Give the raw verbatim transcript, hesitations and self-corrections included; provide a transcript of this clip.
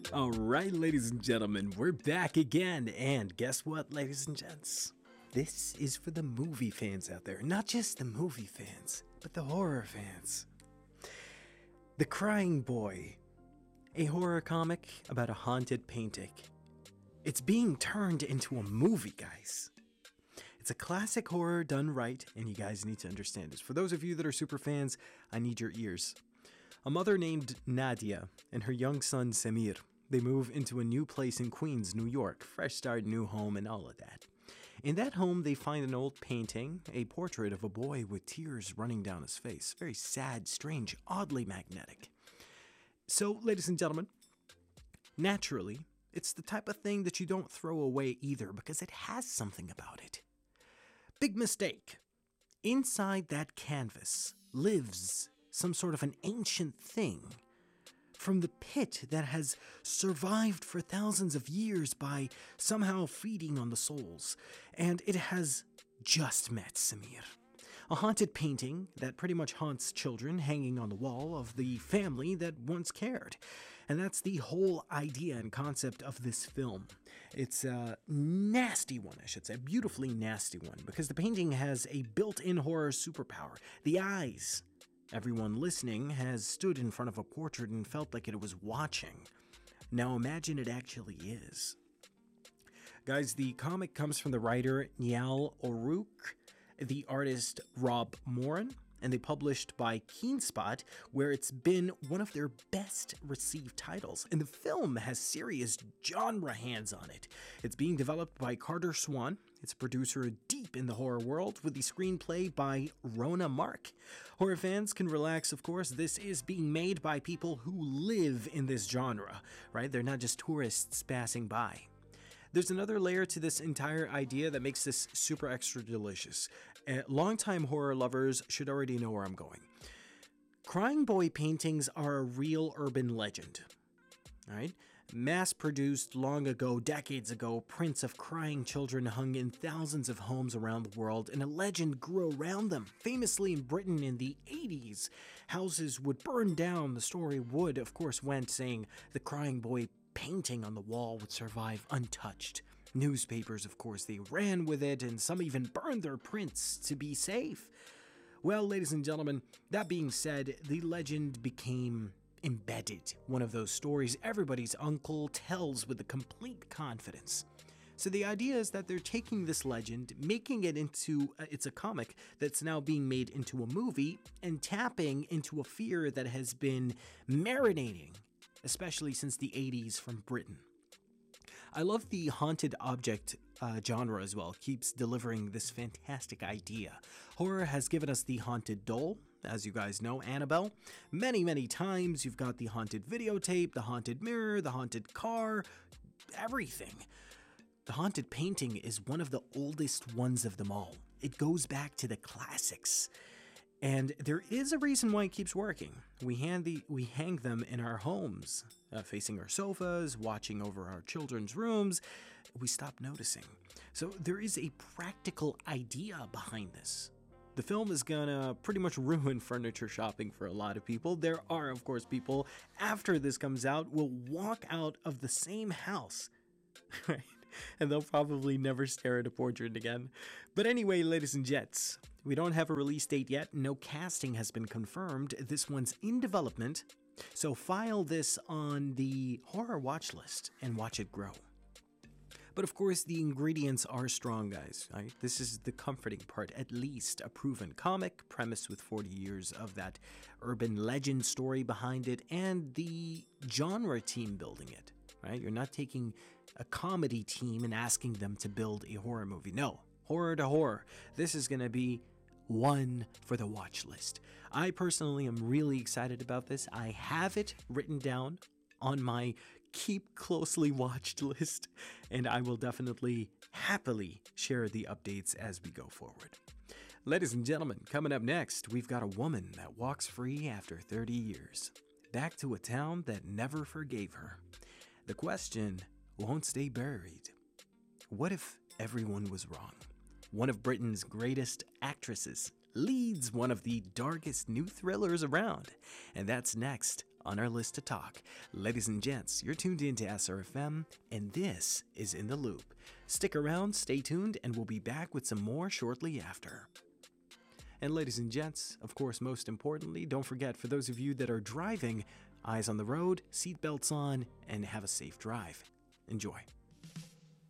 All right, ladies and gentlemen, we're back again. And guess what, ladies and gents? This is for the movie fans out there. Not just the movie fans, but the horror fans. The Crying Boy, a horror comic about a haunted painting. It's being turned into a movie, guys. It's a classic horror done right, and you guys need to understand this. For those of you that are super fans, I need your ears. A mother named Nadia and her young son Samir, they move into a new place in Queens, New York. Fresh start, new home, and all of that. In that home, they find an old painting, a portrait of a boy with tears running down his face. Very sad, strange, oddly magnetic. So, ladies and gentlemen, naturally, it's the type of thing that you don't throw away either because it has something about it. Big mistake. Inside that canvas lives some sort of an ancient thing from the pit that has survived for thousands of years by somehow feeding on the souls. And it has just met Samir. A haunted painting that pretty much haunts children hanging on the wall of the family that once cared. And that's the whole idea and concept of this film. It's a nasty one, I should say, a beautifully nasty one, because the painting has a built-in horror superpower. The eyes. Everyone listening has stood in front of a portrait and felt like it was watching. Now imagine it actually is. Guys, the comic comes from the writer Niall O'Rourke, the artist Rob Moran, and they published by Keenspot, where it's been one of their best received titles. And the film has serious genre hands on it. It's being developed by Carter Swan. It's a producer deep in the horror world with the screenplay by Rona Mark. Horror fans can relax, of course. This is being made by people who live in this genre, right? They're not just tourists passing by. There's another layer to this entire idea that makes this super extra delicious. Uh, longtime horror lovers should already know where I'm going. Crying Boy paintings are a real urban legend. All right? Mass-produced long ago, decades ago, prints of crying children hung in thousands of homes around the world, and a legend grew around them. Famously in Britain in the eighties, houses would burn down. The story would, of course, went saying the Crying Boy painting on the wall would survive untouched. Newspapers, of course, they ran with it, and some even burned their prints to be safe. Well, ladies and gentlemen, that being said, the legend became embedded. One of those stories everybody's uncle tells with a complete confidence. So the idea is that they're taking this legend, making it into, uh, it's a comic that's now being made into a movie, and tapping into a fear that has been marinating, especially since the eighties from Britain. I love the haunted object uh, genre as well. It keeps delivering this fantastic idea. Horror has given us the haunted doll, as you guys know, Annabelle. Many, many times you've got the haunted videotape, the haunted mirror, the haunted car, everything. The haunted painting is one of the oldest ones of them all. It goes back to the classics. And there is a reason why it keeps working. We hand the we hang them in our homes, uh, facing our sofas, watching over our children's rooms. We stop noticing. So there is a practical idea behind this. The film is gonna pretty much ruin furniture shopping for a lot of people. There are, of course, people after this comes out will walk out of the same house, right? And they'll probably never stare at a portrait again. But anyway, ladies and gents, we don't have a release date yet. No casting has been confirmed. This one's in development. So file this on the horror watch list and watch it grow. But of course, the ingredients are strong, guys. Right? This is the comforting part. At least a proven comic, premise with forty years of that urban legend story behind it, and the genre team building it. Right? You're not taking a comedy team and asking them to build a horror movie. No, horror to horror. This is going to be one for the watch list. I personally am really excited about this. I have it written down on my keep closely watched list, and I will definitely happily share the updates as we go forward. Ladies and gentlemen, coming up next, we've got a woman that walks free after thirty years. Back to a town that never forgave her. The question won't stay buried. What if everyone was wrong? One of Britain's greatest actresses leads one of the darkest new thrillers around, and that's next on our list to talk. Ladies and gents, you're tuned in to S R F M, and this is In the Loop. Stick around, stay tuned, and we'll be back with some more shortly after. And ladies and gents, of course, most importantly, don't forget, for those of you that are driving, eyes on the road, seatbelts on, and have a safe drive. Enjoy.